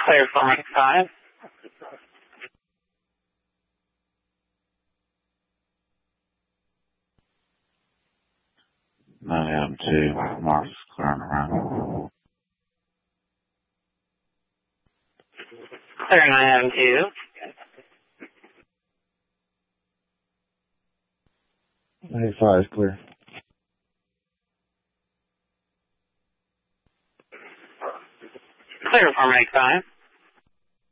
Clear for Mike 5. M2, Mark's clearing around. Clear 9M2. 95 is clear. Clear for Mike 5.